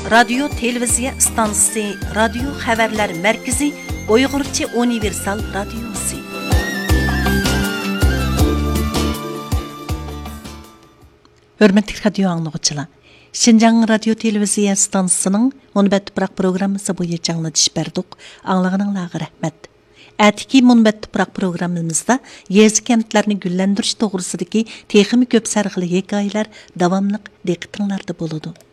radio televiziya stansiyasi, radio xabarlar markazi, Uyg'urcha universal radiosi. Hörmətli radio anlıqçılar, Şinjan radio televiziya stansiyasının Munbat Tuproq programmasi bo'yicha anglatish berdik. Anlag'aninglarga rahmat. Atiki Munbat Tuproq programmamizda yezi kentlarni gullantirish to'g'risidagi texnik ko'p sarxili hikoyalar davomli diqqatinglarda bo'ladi.